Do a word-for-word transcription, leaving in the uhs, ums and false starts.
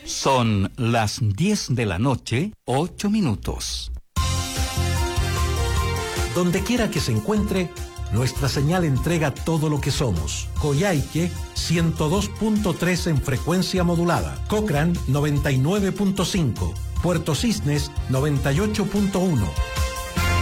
Son las diez de la noche, ocho minutos. Donde quiera que se encuentre, nuestra señal entrega todo lo que somos. Coyhaique, ciento dos punto tres en frecuencia modulada. Cochrane, noventa y nueve punto cinco. Puerto Cisnes, noventa y ocho punto uno.